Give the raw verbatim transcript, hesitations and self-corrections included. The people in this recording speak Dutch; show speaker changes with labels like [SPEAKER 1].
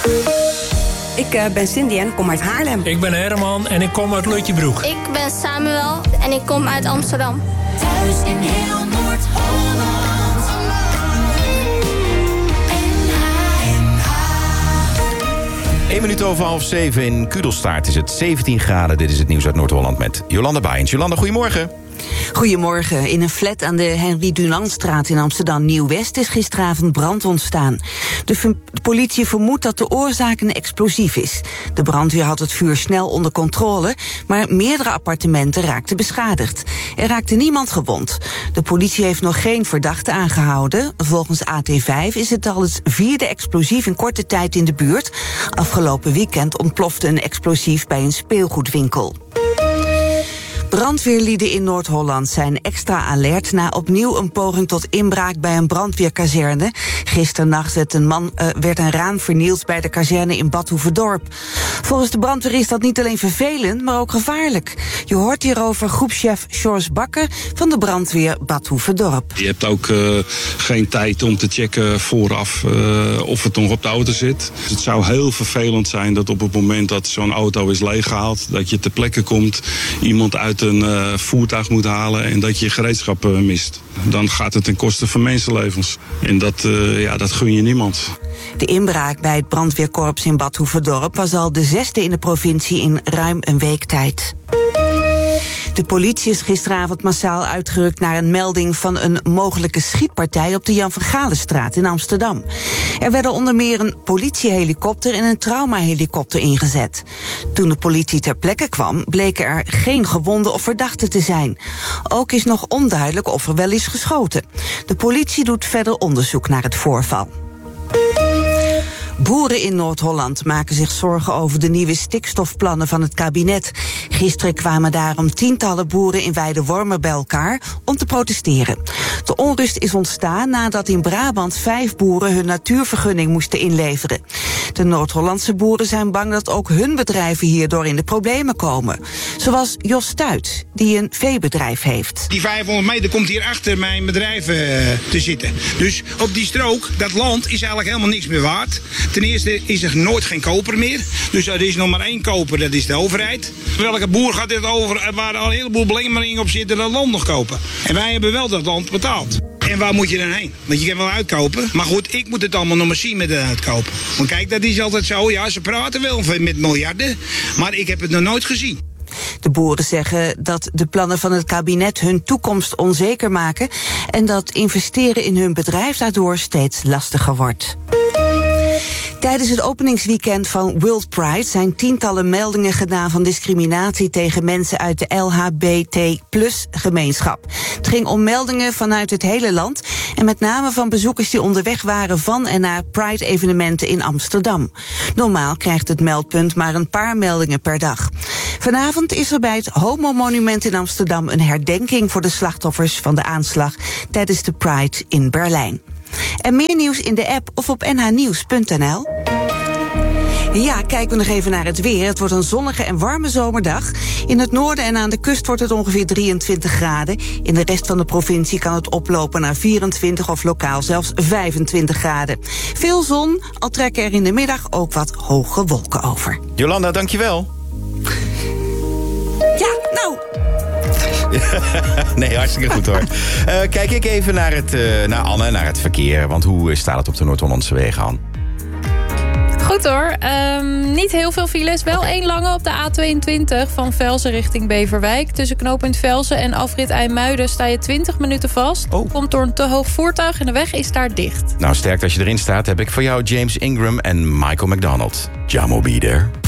[SPEAKER 1] Ik uh, ben Cindy en kom uit Haarlem.
[SPEAKER 2] Ik ben Herman en ik kom uit Lutjebroek.
[SPEAKER 3] Ik ben Samuel en ik kom uit Amsterdam.
[SPEAKER 4] Thuis in heel Noord-Holland.
[SPEAKER 5] Eén minuut over half zeven in Kudelstaart is het zeventien graden. Dit is het nieuws uit Noord-Holland met Jolanda Baaiens. Jolanda, goedemorgen.
[SPEAKER 6] Goedemorgen. In een flat aan de Henri Dunantstraat in Amsterdam-Nieuw-West is gisteravond brand ontstaan. De, v- de politie vermoedt dat de oorzaak een explosief is. De brandweer had het vuur snel onder controle, maar meerdere appartementen raakten beschadigd. Er raakte niemand gewond. De politie heeft nog geen verdachte aangehouden. Volgens A T vijf is het al het vierde explosief in korte tijd in de buurt. Afgelopen weekend ontplofte een explosief bij een speelgoedwinkel. Brandweerlieden in Noord-Holland zijn extra alert na opnieuw een poging tot inbraak bij een brandweerkazerne. Gisternacht werd een, man, uh, werd een raam vernield bij de kazerne in Bad Hoeverdorp. Volgens de brandweer is dat niet alleen vervelend, maar ook gevaarlijk. Je hoort hierover groepschef Sjors Bakker van de brandweer Bad Hoeverdorp.
[SPEAKER 7] Je hebt ook uh, geen tijd om te checken vooraf uh, of het nog op de auto zit. Dus het zou heel vervelend zijn dat op het moment dat zo'n auto is leeggehaald, dat je ter plekke komt, iemand uit een uh, voertuig moet halen en dat je gereedschap uh, mist. Dan gaat het ten koste van mensenlevens. En dat, uh, ja, dat gun je niemand.
[SPEAKER 6] De inbraak bij het brandweerkorps in Bad Hoeverdorp was al de zesde in de provincie in ruim een week tijd. De politie is gisteravond massaal uitgerukt naar een melding van een mogelijke schietpartij op de Jan van Galenstraat in Amsterdam. Er werden onder meer een politiehelikopter en een traumahelikopter ingezet. Toen de politie ter plekke kwam, bleken er geen gewonden of verdachten te zijn. Ook is nog onduidelijk of er wel is geschoten. De politie doet verder onderzoek naar het voorval. Boeren in Noord-Holland maken zich zorgen over de nieuwe stikstofplannen van het kabinet. Gisteren kwamen daarom tientallen boeren in Weidewormer bij elkaar om te protesteren. De onrust is ontstaan nadat in Brabant vijf boeren hun natuurvergunning moesten inleveren. De Noord-Hollandse boeren zijn bang dat ook hun bedrijven hierdoor in de problemen komen. Zoals Jos Stuit, die een veebedrijf heeft.
[SPEAKER 8] Die vijfhonderd meter komt hier achter mijn bedrijf uh, te zitten. Dus op die strook, dat land is eigenlijk helemaal niks meer waard. Ten eerste is er nooit geen koper meer. Dus er is nog maar één koper, dat is de overheid. Welke boer gaat dit over, waar al een heleboel belemmeringen op zitten, dat land nog kopen? En wij hebben wel dat land betaald. En waar moet je dan heen? Want je kan wel uitkopen. Maar goed, ik moet het allemaal nog maar zien met het uitkopen. Want kijk, dat is altijd zo. Ja, ze praten wel met miljarden. Maar ik heb het nog nooit gezien.
[SPEAKER 6] De boeren zeggen dat de plannen van het kabinet hun toekomst onzeker maken en dat investeren in hun bedrijf daardoor steeds lastiger wordt. Tijdens het openingsweekend van World Pride zijn tientallen meldingen gedaan van discriminatie tegen mensen uit de L H B T plus gemeenschap. Het ging om meldingen vanuit het hele land en met name van bezoekers die onderweg waren van en naar Pride-evenementen in Amsterdam. Normaal krijgt het meldpunt maar een paar meldingen per dag. Vanavond is er bij het Homo-monument in Amsterdam een herdenking voor de slachtoffers van de aanslag tijdens de Pride in Berlijn. En meer nieuws in de app of op n h nieuws punt n l. Ja, kijken we nog even naar het weer. Het wordt een zonnige en warme zomerdag. In het noorden en aan de kust wordt het ongeveer drieëntwintig graden. In de rest van de provincie kan het oplopen naar vierentwintig of lokaal zelfs vijfentwintig graden. Veel zon, al trekken er in de middag ook wat hoge wolken over.
[SPEAKER 5] Jolanda, dankjewel.
[SPEAKER 6] Ja, nou...
[SPEAKER 5] Nee, hartstikke goed hoor. Uh, kijk ik even naar, het, uh, naar Anne, naar het verkeer. Want hoe staat het op de Noord-Hollandse wegen, Anne?
[SPEAKER 9] Goed hoor. Um, niet heel veel files. Wel één lange op de A tweeëntwintig van Velzen richting Beverwijk. Tussen knooppunt Velzen en afrit IJmuiden sta je twintig minuten vast.
[SPEAKER 5] Oh.
[SPEAKER 9] Komt door een te hoog voertuig en de weg is daar dicht.
[SPEAKER 5] Nou, sterk als je erin staat, heb ik voor jou James Ingram en Michael McDonald. Jamo be there.